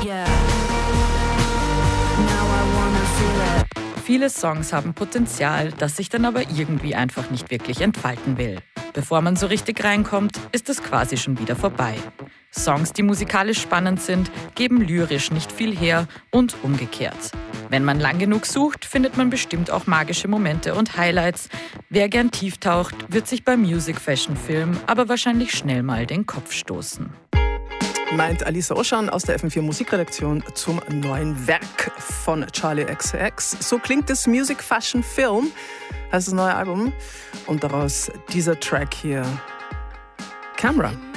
Yeah. Now I wanna feel it. Viele Songs haben Potenzial, das sich dann aber irgendwie einfach nicht wirklich entfalten will. Bevor man so richtig reinkommt, ist es quasi schon wieder vorbei. Songs, die musikalisch spannend sind, geben lyrisch nicht viel her und umgekehrt. Wenn man lang genug sucht, findet man bestimmt auch magische Momente und Highlights. Wer gern tief taucht, wird sich beim Music Fashion Film aber wahrscheinlich schnell mal den Kopf stoßen. Meint Alisa Oschan aus der FM4 Musikredaktion zum neuen Werk von Charli XCX. So klingt das Music Fashion Film, heißt das neue Album. Und daraus dieser Track hier, Camera.